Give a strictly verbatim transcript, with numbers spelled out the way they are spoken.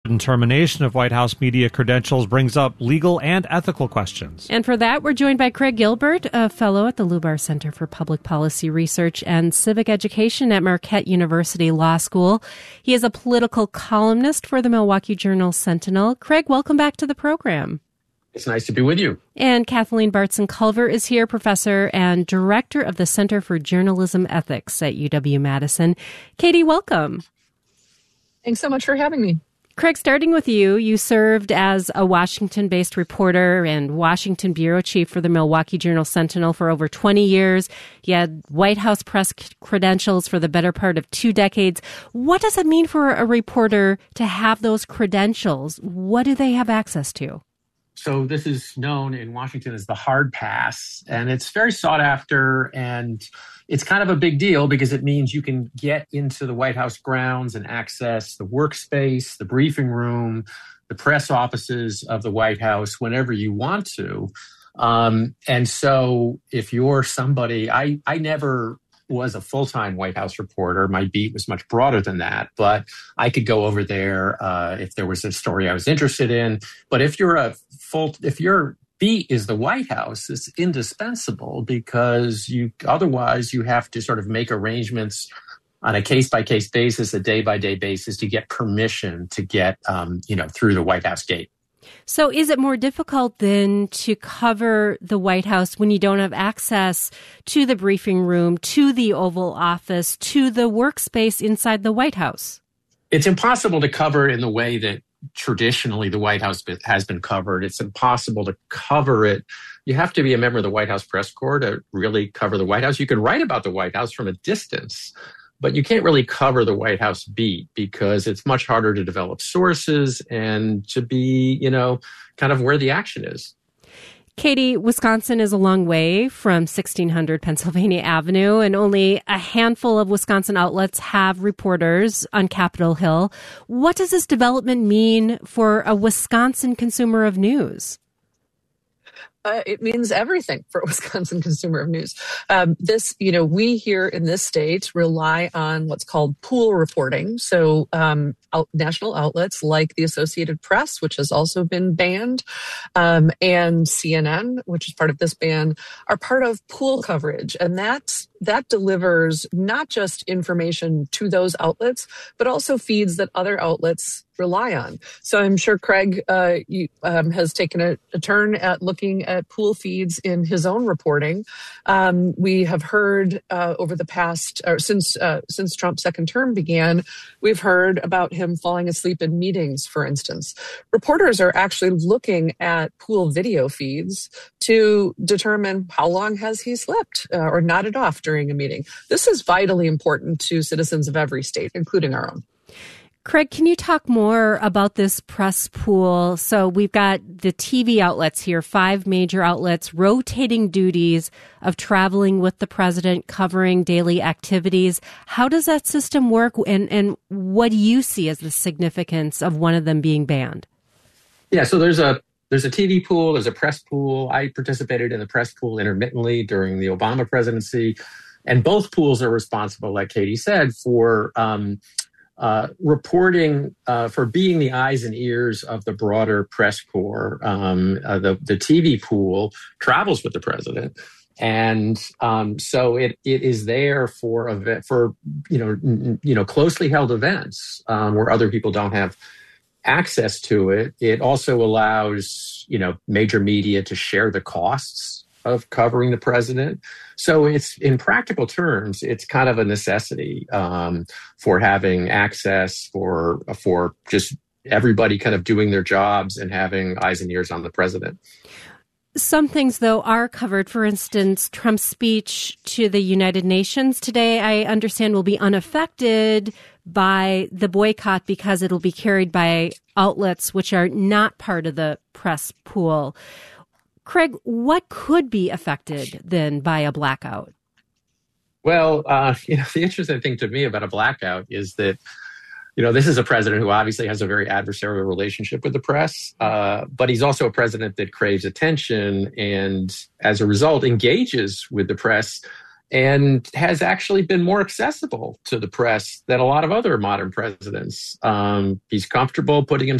sudden termination of White House media credentials brings up legal and ethical questions. And for that, we're joined by Craig Gilbert, a fellow at the Lubar Center for Public Policy Research and Civic Education at Marquette University Law School. He is a political columnist for the Milwaukee Journal-Sentinel. Craig, welcome back to the program. It's nice to be with you. And Kathleen Bartson-Culver is here, professor and director of the Center for Journalism Ethics at U W-Madison. Katie, welcome. Thanks so much for having me. Craig, starting with you, you served as a Washington-based reporter and Washington bureau chief for the Milwaukee Journal-Sentinel for over twenty years. You had White House press credentials for the better part of two decades. What does it mean for a reporter to have those credentials? What do they have access to? So this is known in Washington as the hard pass, and it's very sought after, and it's kind of a big deal because it means you can get into the White House grounds and access the workspace, the briefing room, the press offices of the White House whenever you want to. Um, and so if you're somebody, I, I never was a full-time White House reporter. My beat was much broader than that, but I could go over there uh, if there was a story I was interested in. But if you're a full, if your beat is the White House, it's indispensable because you otherwise you have to sort of make arrangements on a case-by-case basis, a day-by-day basis to get permission to get um, you know through the White House gate. So is it more difficult then to cover the White House when you don't have access to the briefing room, to the Oval Office, to the workspace inside the White House? It's impossible to cover in the way that traditionally the White House has been covered. It's impossible to cover it. You have to be a member of the White House press corps to really cover the White House. You can write about the White House from a distance, but you can't really cover the White House beat because it's much harder to develop sources and to be, you know, kind of where the action is. Katie, Wisconsin is a long way from sixteen hundred Pennsylvania Avenue, and only a handful of Wisconsin outlets have reporters on Capitol Hill. What does this development mean for a Wisconsin consumer of news? Uh, it means everything for a Wisconsin consumer of news. Um, this, you know, we here in this state rely on what's called pool reporting. So um, out, national outlets like the Associated Press, which has also been banned, um, and C N N, which is part of this ban, are part of pool coverage. And that's that delivers not just information to those outlets, but also feeds that other outlets rely on. So I'm sure Craig uh, you, um, has taken a, a turn at looking at pool feeds in his own reporting. Um, we have heard uh, over the past, or since uh, since Trump's second term began, we've heard about him falling asleep in meetings, for instance. Reporters are actually looking at pool video feeds to determine how long has he slept uh, or nodded off during a meeting. This is vitally important to citizens of every state, including our own. Craig, can you talk more about this press pool? So we've got the T V outlets here, five major outlets, rotating duties of traveling with the president, covering daily activities. How does that system work, and, and what do you see as the significance of one of them being banned? Yeah, so there's a there's a T V pool, there's a press pool. I participated in the press pool intermittently during the Obama presidency, and both pools are responsible, like Katie said, for um, Uh, reporting uh, for being the eyes and ears of the broader press corps. Um, uh, the, the T V pool travels with the president. And um, so it it is there for event, for you know n- you know closely held events um, where other people don't have access to it. It also allows you know major media to share the costs of covering the president. So it's, in practical terms, it's kind of a necessity um, for having access, for for just everybody kind of doing their jobs and having eyes and ears on the president. Some things, though, are covered. For instance, Trump's speech to the United Nations today, I understand, will be unaffected by the boycott because it'll be carried by outlets which are not part of the press pool. Craig, what could be affected then by a blackout? Well, uh, you know, the interesting thing to me about a blackout is that, you know, this is a president who obviously has a very adversarial relationship with the press, uh, but he's also a president that craves attention and, as a result, engages with the press and has actually been more accessible to the press than a lot of other modern presidents. Um, he's comfortable putting himself